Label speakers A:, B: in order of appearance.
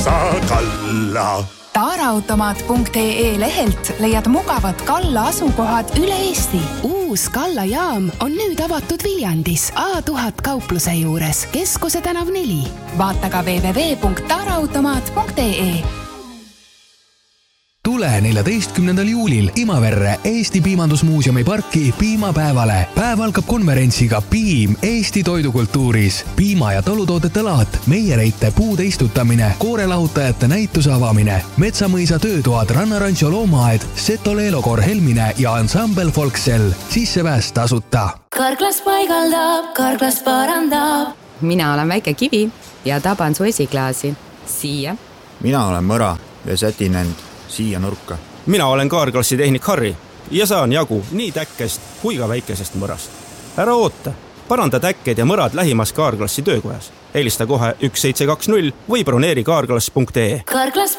A: Kalla.
B: Taaraautomaat.ee lehelt leiad mugavad Kalla asukohad üle Eesti.
C: Uus Kalla jaam on nüüd avatud Viljandis A1000 kaupluse juures, Keskuse tänav 4.
B: Vaata ka www.taaraautomaat.ee.
D: Tule 14. juulil Imaverre Eesti Piimandusmuuseumi parki piimapäevale. Päev algab konverentsiga Piim Eesti toidukultuuris. Piima- ja talutoodete laat, meiereite puude istutamine, koorelahutajate näituse avamine, Metsamõisa töötoad, Rannarancho loomaaed, Seto Leelokoor Helmine ja ansambel Folksel. Sissepääs tasuta.
E: Karklas paigaldab, Karklas parandab.
F: Mina olen väike kivi ja taban su esiklaasi. Siia.
G: Mina olen mõra ja sätin end siia nurka.
H: Mina olen Kaarklassi tehnik Harri ja saan jagu nii täkkest kui ka väikesest mõrast. Ära oota, paranda täkked ja mõrad lähimas Kaarklassi töökojas. Helista kohe 1720 või broneeri kaarklass.ee.
E: Karklas